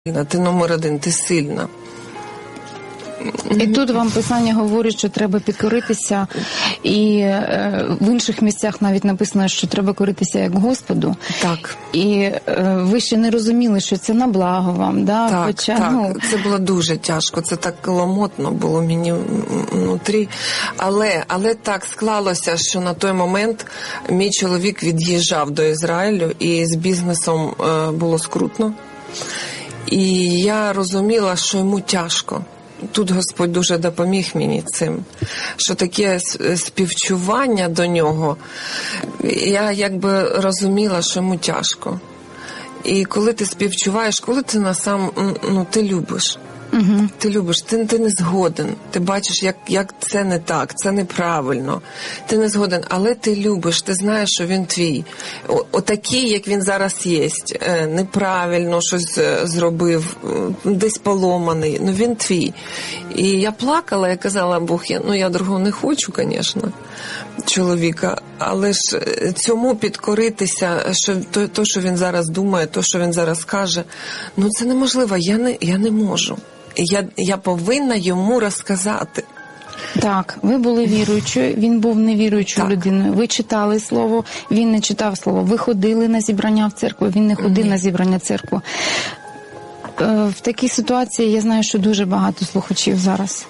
ти номер один, ти сильна. І тут вам Писання говорить, що треба підкоритися, і в інших місцях навіть написано, що треба коритися як Господу. Так. І ви ще не розуміли, що це на благо вам, да? Так, Хоча, так. Це було дуже тяжко, це так ломотно було мені внутрі. Але так склалося, що на той момент мій чоловік від'їжджав до Ізраїлю, і з бізнесом було скрутно. І я розуміла, що йому тяжко. Тут Господь дуже допоміг мені цим, що таке співчування до нього, я якби розуміла, що йому тяжко. І коли ти співчуваєш, коли ти ти любиш. Угу. Ти любиш, ти не згоден, ти бачиш, як це не так, це неправильно, ти не згоден, але ти любиш, ти знаєш, що він твій. Отакий, як він зараз є, неправильно щось зробив, десь поломаний, він твій. І я плакала, я казала, Бог, я другого не хочу, звісно, чоловіка, але ж цьому підкоритися, що то, що він зараз думає, то, що він зараз каже, це неможливо, я не можу. Я повинна йому розказати. Так, ви були віруючою, він був невіруючою людиною. Ви читали слово, він не читав слово. Ви ходили на зібрання в церкву, він не ходив на зібрання в церкву. В такій ситуації я знаю, що дуже багато слухачів зараз.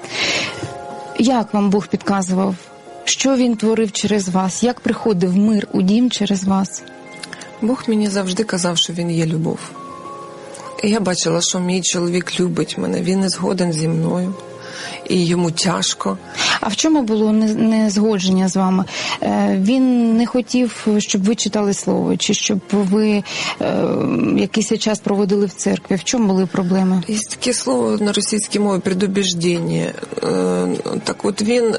Як вам Бог підказував? Що він творив через вас? Як приходив мир у дім через вас? Бог мені завжди казав, що він є любов. І я бачила, що мій чоловік любить мене, він не згоден зі мною, і йому тяжко. А в чому було незгодження з вами? Він не хотів, щоб ви читали слово, чи щоб ви якийсь час проводили в церкві? В чому були проблеми? Є таке слово на російській мові «предубіждення». Так от він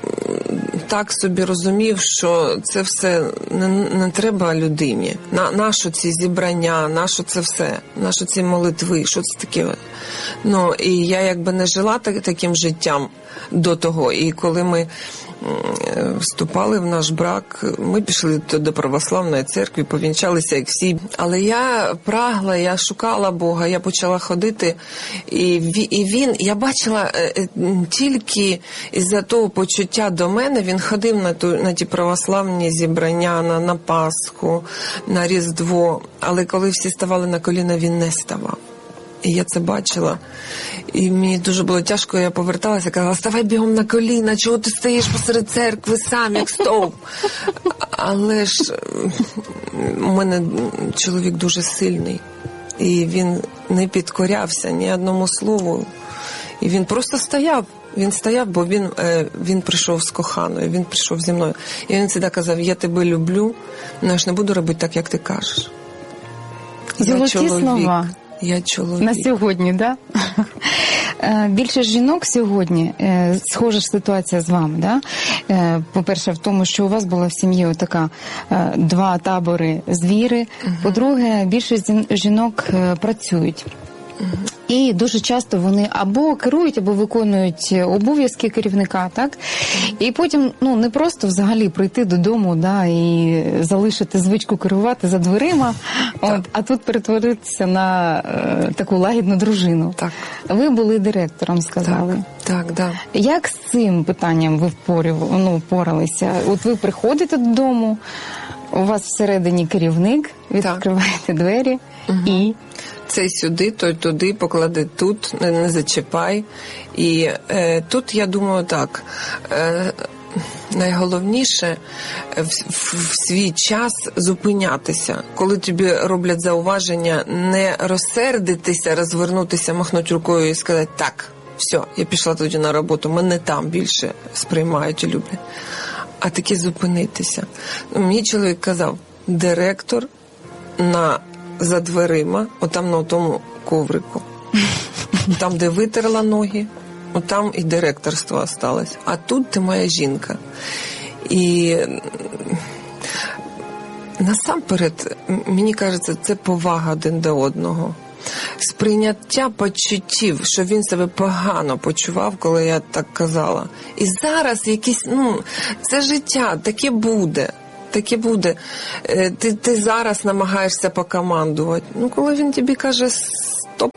так собі розумів, що це все не треба людині. Нащо ці зібрання, нащо це все, нащо ці молитви, що це таке? І я якби не жила таким життям до того. І коли ми вступали в наш брак, ми пішли до православної церкви, повінчалися як всі. Але я прагла, я шукала Бога, я почала ходити, я бачила тільки із-за того почуття до мене, він ходив на ті православні зібрання, на Пасху, на Різдво, але коли всі ставали на коліна, він не ставав. І я це бачила. І мені дуже було тяжко, я поверталася, казала, ставай бігом на коліна, чого ти стоїш посеред церкви сам, як стовп? Але ж у мене чоловік дуже сильний. І він не підкорявся ні одному слову. І він просто стояв. Він стояв, бо він прийшов з коханою, він прийшов зі мною. І він завжди казав, я тебе люблю, але я ж не буду робити так, як ти кажеш. Золоті слова. Я чоловік. На сьогодні, так? Да? Більше жінок сьогодні, схожа ж ситуація з вами, да? По-перше, в тому, що у вас була в сім'ї така два табори з віри. По-друге, більшість жінок працюють. І дуже часто вони або керують, або виконують обов'язки керівника, так? І потім, не просто взагалі прийти додому, да, і залишити звичку керувати за дверима, а тут перетворитися на таку лагідну дружину. Так. Ви були директором, сказали. Так, да. Як з цим питанням ви впоралися? От ви приходите додому, у вас всередині керівник, відкриваєте двері і... Цей сюди, той туди, поклади тут, не зачіпай. І тут, я думаю, так, найголовніше в свій час зупинятися. Коли тобі роблять зауваження, не розсердитися, розвернутися, махнути рукою і сказати, так, все, я пішла тоді на роботу, мене там більше сприймають і люблять. А таки зупинитися. Мій чоловік казав, директор за дверима, отам на тому коврику. Там, де витерла ноги, отам і директорство осталось. А тут ти моя жінка. І насамперед, мені кажеться, це повага один до одного. Сприйняття почуттів, що він себе погано почував, коли я так казала. І зараз якісь, це життя, таке буде. Таке буде. Ти зараз намагаєшся покомандувати. Коли він тобі каже стоп,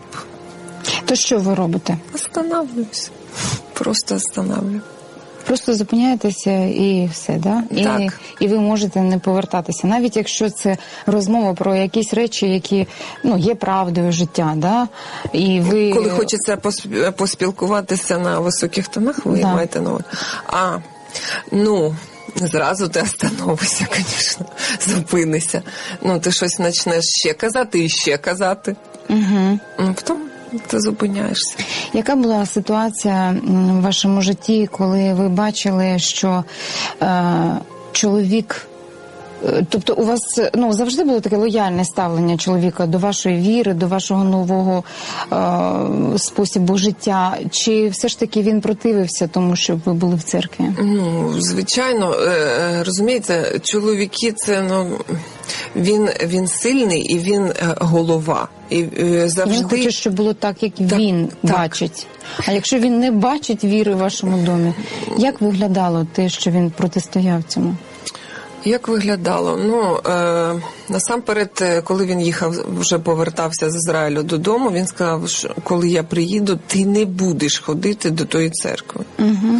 То що ви робите? Останавливаюся. Просто останавливаю. Просто зупиняєтеся і все, да? Так. І ви можете не повертатися. Навіть якщо це розмова про якісь речі, які є правдою життя, да? І ви... Коли хочеться поспілкуватися на високих тонах, ви маєте на увазі. Зразу ти остановишся, звісно, зупинися. Ти щось почнеш ще казати і ще казати. Угу. Потім ти зупиняєшся. Яка була ситуація в вашому житті, коли ви бачили, що чоловік... Тобто у вас завжди було таке лояльне ставлення чоловіка до вашої віри, до вашого нового способу життя? Чи все ж таки він противився тому, щоб ви були в церкві? Звичайно, розумієте, чоловіки це, він сильний і він голова. І завжди... Він хоче, щоб було так, як він бачить. А якщо він не бачить віри в вашому домі, як виглядало те, що він протистояв цьому? Як виглядало? Насамперед, коли він вже повертався з Ізраїлю додому, він сказав, що коли я приїду, ти не будеш ходити до тої церкви. Угу.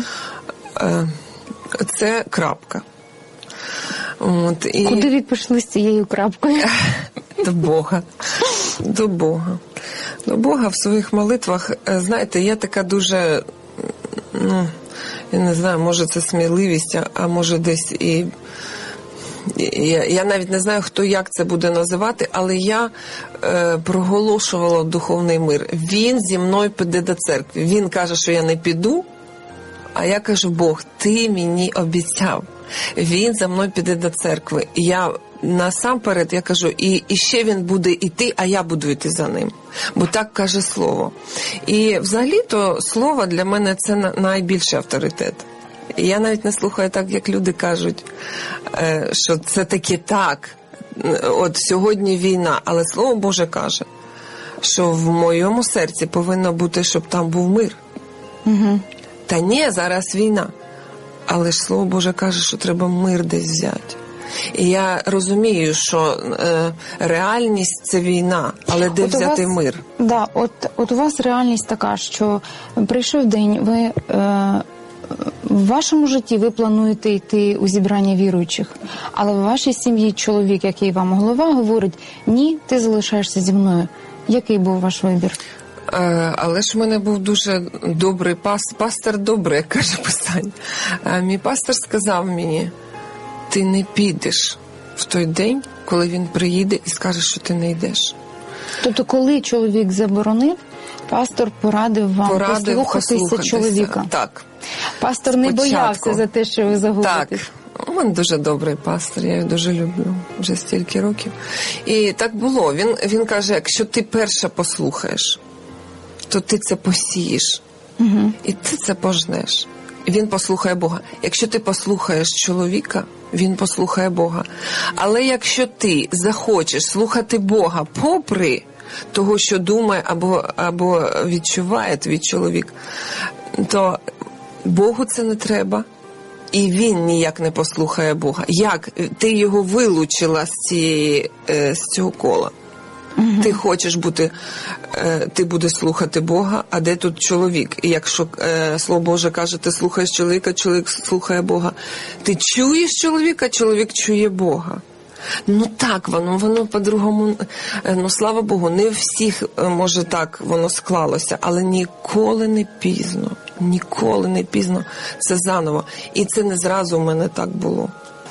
Це крапка. Куди ви пішли з цією крапкою? До Бога. До Бога. До Бога в своїх молитвах. Знаєте, я така дуже, я не знаю, може це сміливість, а може десь і... Я навіть не знаю, хто як це буде називати, але я проголошувала духовний мир. Він зі мною піде до церкви. Він каже, що я не піду, а я кажу, Бог, ти мені обіцяв. Він за мною піде до церкви. Я насамперед, я кажу, і ще він буде йти, а я буду йти за ним. Бо так каже Слово. І взагалі-то Слово для мене це найбільший авторитет. Я навіть не слухаю так, як люди кажуть, що це таки так. От сьогодні війна, але Слово Боже каже, що в моєму серці повинно бути, щоб там був мир. Угу. Та ні, зараз війна. Але ж Слово Боже каже, що треба мир десь взяти. І я розумію, що реальність – це війна, але де взяти мир? Да, от у вас реальність така, що прийшов день, ви... В вашому житті ви плануєте йти у зібрання віруючих, але в вашій сім'ї чоловік, який вам голова, говорить, ні, ти залишаєшся зі мною. Який був ваш вибір? Але ж в мене був дуже добрий пастор добрий, як каже Писання. Мій пастор сказав мені, ти не підеш в той день, коли він приїде і скаже, що ти не йдеш. Тобто, коли чоловік заборонив, пастор порадив вам послухатися чоловіка? Так. Пастор не боявся за те, що ви загубитесь? Так. У мене дуже добрий пастор, я його дуже люблю, вже стільки років. І так було. Він каже, якщо ти перша послухаєш, то ти це посієш. Угу. І ти це пожнеш. Він послухає Бога. Якщо ти послухаєш чоловіка, він послухає Бога. Але якщо ти захочеш слухати Бога попри того, що думає або відчуває твій чоловік, то Богу це не треба. І він ніяк не послухає Бога. Як? Ти його вилучила з цього кола. Угу. Ти хочеш бути, ти будеш слухати Бога, а де тут чоловік? І якщо Слово Боже каже, ти слухаєш чоловіка, чоловік слухає Бога. Ти чуєш чоловіка, чоловік чує Бога. Так, воно по-другому, слава Богу, не у всіх, може так, воно склалося, але ніколи не пізно. Ніколи не пізно. Це заново. І це не зразу в мене так було.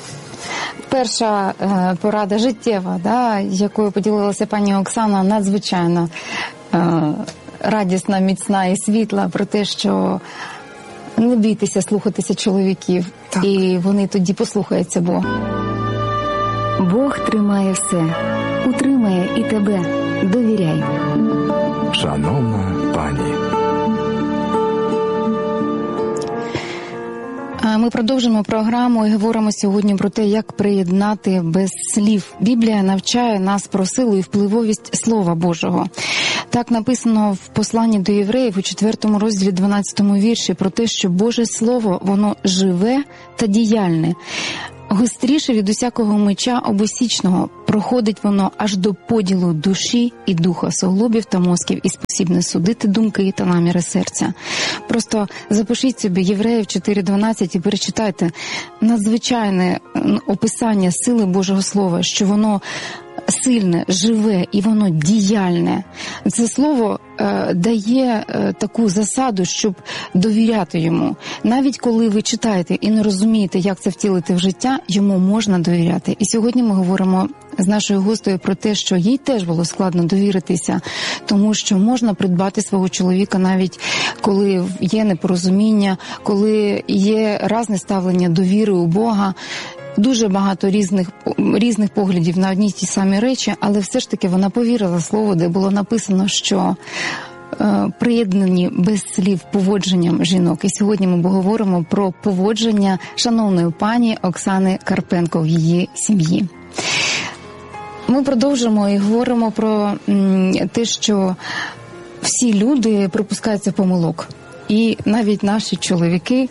Перша порада життєва, якою поділилася пані Оксана, надзвичайно радісна, міцна і світла, про те, що не бійтеся слухатися чоловіків, так. І вони тоді послухаються Бога. Бог тримає все, утримає і тебе. Довіряй. Шановна пані. Ми продовжимо програму і говоримо сьогодні про те, як приєднати без слів. Біблія навчає нас про силу і впливовість Слова Божого. Так написано в посланні до євреїв у 4 розділі 12 вірші про те, що Боже Слово, воно живе та діяльне, гостріше від усякого меча обосічного, Проходить воно аж до поділу душі і духа, суглобів та мозків, і спосібне судити думки та наміри серця. Просто запишіть собі Євреїв 4:12 і перечитайте надзвичайне описання сили Божого Слова, що воно сильне, живе і воно діяльне. Це слово дає таку засаду, щоб довіряти йому. Навіть коли ви читаєте і не розумієте, як це втілити в життя, йому можна довіряти. І сьогодні ми говоримо з нашою гостею про те, що їй теж було складно довіритися, тому що можна придбати свого чоловіка навіть коли є непорозуміння, коли є різне ставлення до віри у Бога. Дуже багато різних поглядів на одні й ті самі речі, але все ж таки вона повірила слову, де було написано, що приєднані без слів поводженням жінок. І сьогодні ми поговоримо про поводження шановної пані Оксани Карпенко в її сім'ї. Ми продовжимо і говоримо про те, що всі люди припускаються помилок. І навіть наші чоловіки,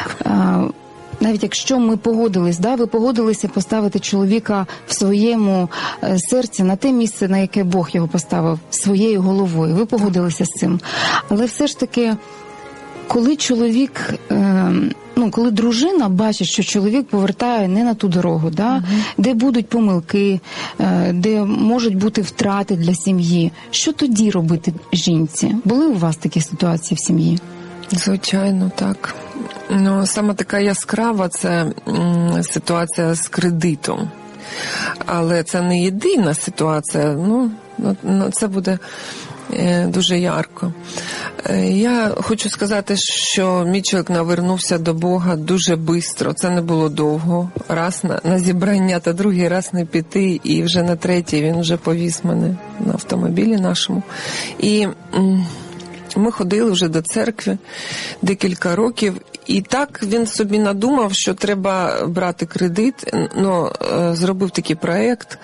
навіть якщо ми погодились, ви погодилися поставити чоловіка в своєму серці на те місце, на яке Бог його поставив, своєю головою. Ви погодилися з цим. Але все ж таки, коли чоловік, коли дружина бачить, що чоловік повертає не на ту дорогу, де будуть помилки, де можуть бути втрати для сім'ї, що тоді робити жінці? Були у вас такі ситуації в сім'ї? Звичайно, так. Саме така яскрава – це ситуація з кредитом. Але це не єдина ситуація, це буде дуже ярко. Я хочу сказати, що мій чоловік навернувся до Бога дуже швидко. Це не було довго. Раз на зібрання, та другий раз не піти, і вже на третій він вже повіз мене на автомобілі нашому. І ми ходили вже до церкви декілька років, і так він собі надумав, що треба брати кредит, зробив такий проєкт.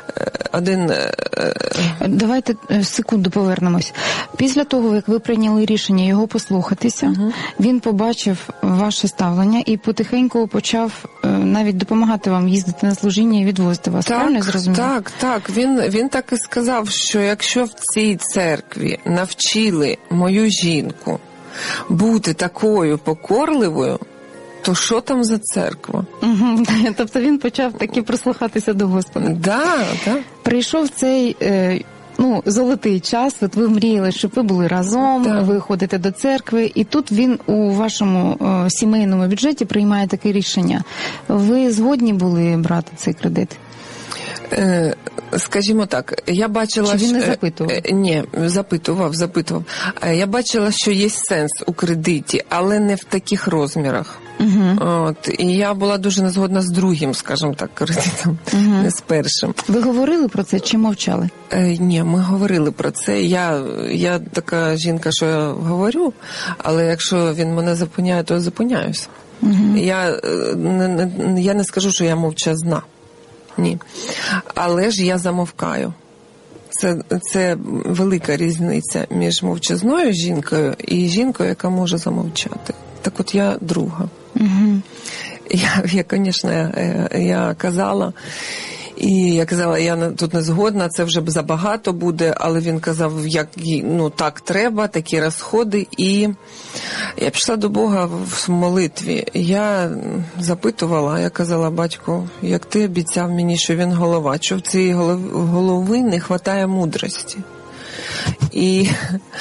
Давайте секунду повернемось. Після того, як ви прийняли рішення його послухатися, він побачив ваше ставлення і потихеньку почав навіть допомагати вам їздити на служіння і відвозити вас. Правильно зрозуміло? Так. Він так і сказав, що якщо в цій церкві навчили мою жінку бути такою покорливою, то що там за церква? Тобто він почав таки прислухатися до Господа. Так. Прийшов цей золотий час, от ви мріяли, щоб ви були разом, ви ходите до церкви, і тут він у вашому сімейному бюджеті приймає таке рішення. Ви згодні були брати цей кредит? Скажімо так, я бачила... Чи він не запитував? Ні, запитував. Я бачила, що є сенс у кредиті, але не в таких розмірах. І я була дуже незгодна з другим, скажімо так, кредитом, не з першим. Ви говорили про це чи мовчали? Ні, ми говорили про це. Я така жінка, що я говорю, але якщо він мене зупиняє, то я зупиняюся. Я не скажу, що я мовчазна. Ні. Але ж я замовкаю. Це велика різниця між мовчазною жінкою і жінкою, яка може замовчати. Так от я друга. Я казала, я тут не згодна, це вже забагато буде, але він казав, так треба, такі розходи. І я пішла до Бога в молитві. Я запитувала, я казала, батько, як ти обіцяв мені, що він голова, що в цієї голови не вистачає мудрості. І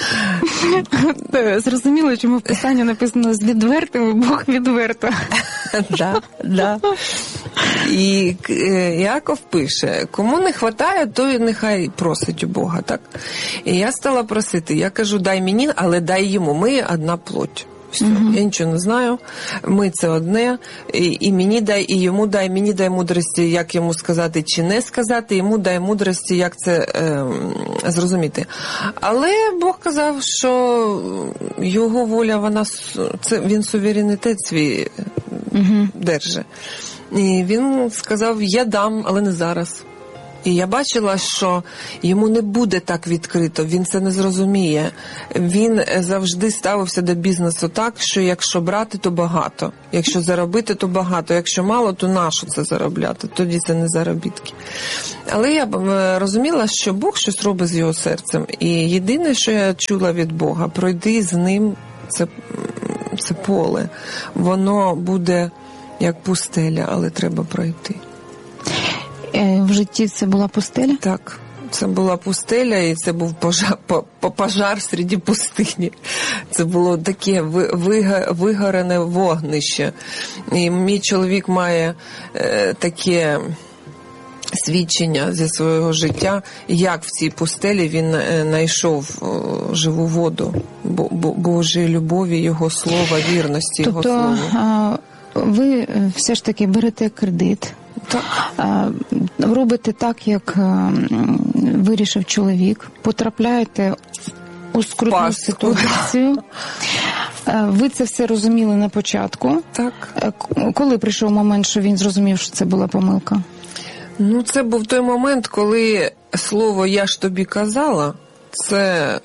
зрозуміло, чому в Писанні написано «з відвертими Бог відверто». Да. І Яков пише, кому не вистачає, то нехай просить у Бога, так? І я стала просити, я кажу, дай мені, але дай йому, ми одна плоть. Все, я нічого не знаю, ми це одне, і мені дай, і йому дай, мені дай мудрості, як йому сказати чи не сказати, йому дай мудрості, як це зрозуміти. Але Бог казав, що його воля, він суверенітет свій держить. І він сказав, я дам, але не зараз. І я бачила, що йому не буде так відкрито, він це не зрозуміє. Він завжди ставився до бізнесу так, що якщо брати, то багато. Якщо заробити, то багато. Якщо мало, то нащо це заробляти? Тоді це не заробітки. Але я розуміла, що Бог щось робить з його серцем. І єдине, що я чула від Бога, пройди з ним це поле. Воно буде як пустеля, але треба пройти. В житті це була пустеля? Так, це була пустеля, і це був пожар серед пустині. Це було таке вигорене вогнище. І мій чоловік має таке свідчення зі свого життя, як в цій пустелі він знайшов живу воду, Божої любові, Його слова, вірності Його слова. Тобто ви все ж таки берете кредит, так. Робите так, як вирішив чоловік, потрапляєте у скрутну ситуацію. Ви це все розуміли на початку. Так. Коли прийшов момент, що він зрозумів, що це була помилка? Ну, це був той момент, коли слово «я ж тобі казала», це,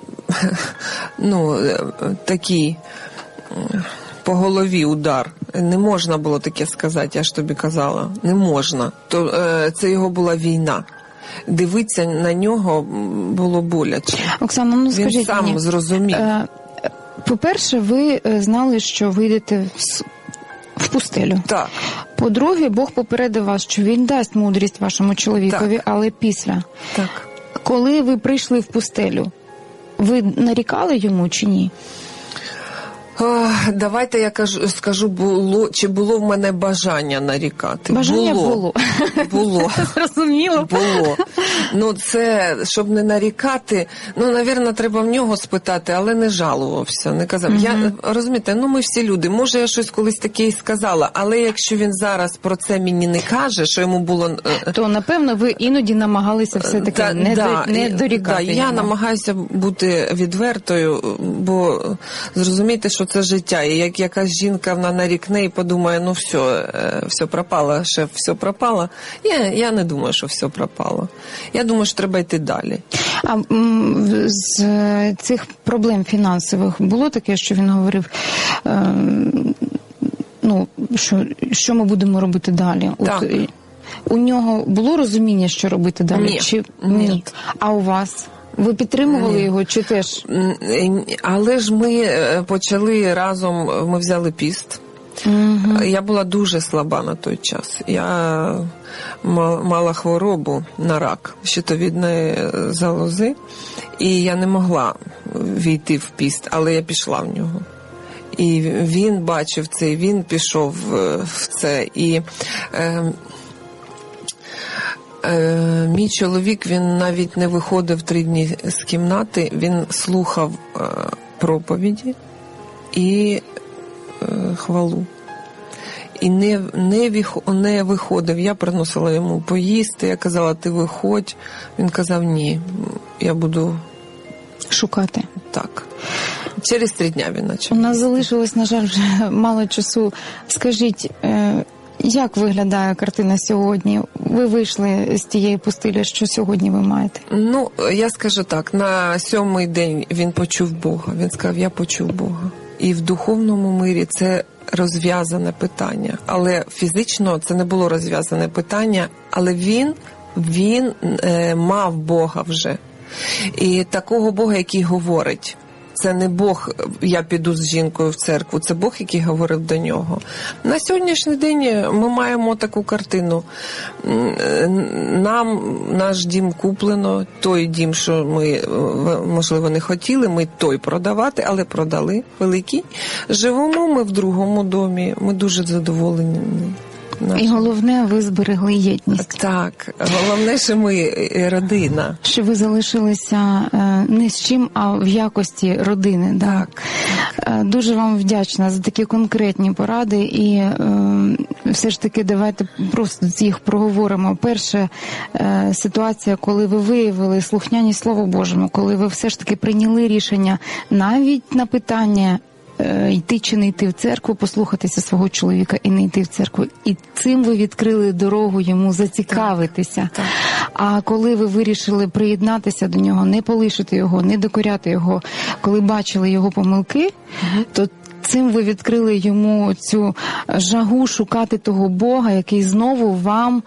такий по голові удар. Не можна було таке сказати, я ж тобі казала. Не можна. Це його була війна. Дивитися на нього було боляче. Оксана, скажіть, він сам мені, зрозумів. По-перше, ви знали, що ви йдете в пустелю. Так. По-друге, Бог попередив вас, що Він дасть мудрість вашому чоловікові, але після. Так. Коли ви прийшли в пустелю, ви нарікали йому чи ні? Давайте я скажу, чи було в мене бажання нарікати. Бажання було. Було. Зрозуміло. Було. Це, щоб не нарікати, навірно, треба в нього спитати, але не жалувався, не казав. Розумієте, ми всі люди, може я щось колись таке і сказала, але якщо він зараз про це мені не каже, що йому було... То, напевно, ви іноді намагалися все-таки не дорікати. Я намагаюся бути відвертою, бо зрозуміти, що це життя. І як якась жінка вона нарікне і подумає, все пропало, шеф, все пропало. Я не думаю, що все пропало. Я думаю, що треба йти далі. А з цих проблем фінансових було таке, що він говорив, що ми будемо робити далі? Так. У нього було розуміння, що робити далі? Ні. А у вас? Ви підтримували його чи теж? Але ж ми почали разом, ми взяли піст. Угу. Я була дуже слаба на той час. Я мала хворобу на рак щитовідної залози, і я не могла війти в піст, але я пішла в нього. І він бачив це, і він пішов в це. І мій чоловік, він навіть не виходив 3 дні з кімнати, він слухав проповіді і хвалу. І не виходив. Я приносила йому поїсти, я казала, ти виходь. Він казав, ні, я буду шукати. Так. Через 3 дня він почав. У нас залишилось, на жаль, вже мало часу. Скажіть, як виглядає картина сьогодні? Ви вийшли з тієї пустелі, що сьогодні ви маєте? Я скажу так, на 7-й день він почув Бога. Він сказав, я почув Бога. І в духовному мирі це розв'язане питання. Але фізично це не було розв'язане питання, але він мав Бога вже. І такого Бога, який говорить. Це не Бог, я піду з жінкою в церкву, це Бог, який говорив до нього. На сьогоднішній день ми маємо таку картину. Нам наш дім куплено, той дім, що ми, можливо, не хотіли, ми той продавати, але продали, великий. Живемо ми в другому домі, ми дуже задоволені. І головне, ви зберегли єдність. Так, головне, що ми родина. Що ви залишилися не з чим, а в якості родини. Так. Дуже вам вдячна за такі конкретні поради і все ж таки давайте просто їх проговоримо. Перша ситуація, коли ви виявили слухняність Слову Божому, коли ви все ж таки прийняли рішення навіть на питання йти чи не йти в церкву, послухатися свого чоловіка і не йти в церкву. І цим ви відкрили дорогу йому зацікавитися. Так. А коли ви вирішили приєднатися до нього, не полишити його, не докоряти його, коли бачили його помилки, то цим ви відкрили йому цю жагу шукати того Бога, який знову вам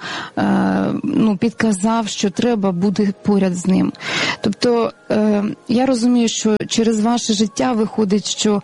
підказав, що треба бути поряд з ним. Тобто я розумію, що через ваше життя виходить, що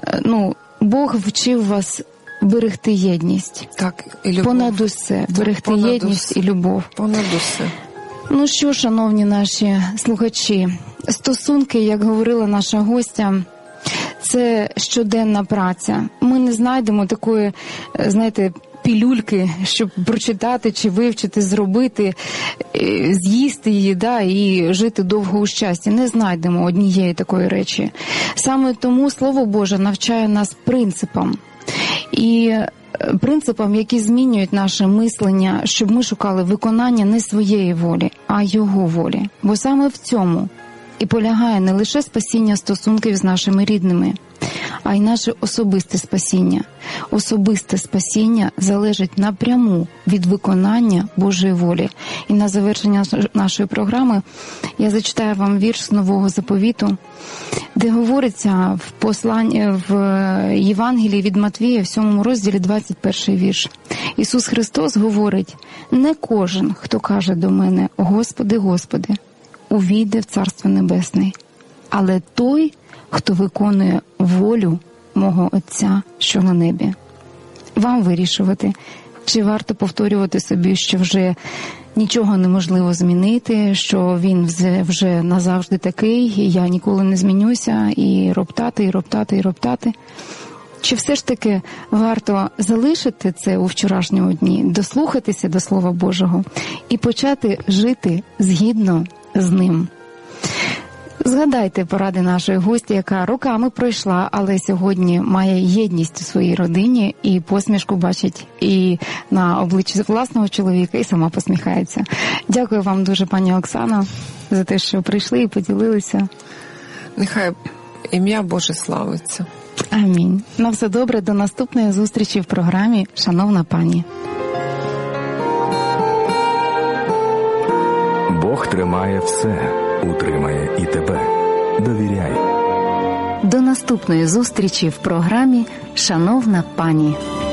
Бог вчив вас берегти єдність. Так, і любов. Понад усе. Берегти єдність і любов. Понад усе. Ну що, шановні наші слухачі, стосунки, як говорила наша гостя, це щоденна праця. Ми не знайдемо такої, знаєте, пілюльки, щоб прочитати чи вивчити, зробити, з'їсти її, і жити довго у щасті. Не знайдемо однієї такої речі. Саме тому Слово Боже навчає нас принципам. І принципам, які змінюють наше мислення, щоб ми шукали виконання не своєї волі, а Його волі. Бо саме в цьому і полягає не лише спасіння стосунків з нашими рідними, а й наше особисте спасіння. Особисте спасіння залежить напряму від виконання Божої волі. І на завершення нашої програми я зачитаю вам вірш з Нового Заповіту, де говориться в Євангелії від Матвія, в 7 розділі, 21 вірш. Ісус Христос говорить: «Не кожен, хто каже до мене: Господи, Господи, увійде в Царство Небесне, але той, хто виконує волю мого Отця, що на небі». Вам вирішувати, чи варто повторювати собі, що вже нічого неможливо змінити, що він вже назавжди такий, і я ніколи не змінюся, і роптати, і роптати, і роптати. Чи все ж таки варто залишити це у вчорашньому дні, дослухатися до Слова Божого і почати жити згідно з ним? Згадайте поради нашої гості, яка роками пройшла, але сьогодні має єдність у своїй родині і посмішку бачить і на обличчі власного чоловіка, і сама посміхається. Дякую вам дуже, пані Оксано, за те, що прийшли і поділилися. Нехай ім'я Боже славиться. Амінь. На все добре, до наступної зустрічі в програмі «Шановна пані». Бог тримає все, утримає і тебе. Довіряй. До наступної зустрічі в програмі «Шановна пані».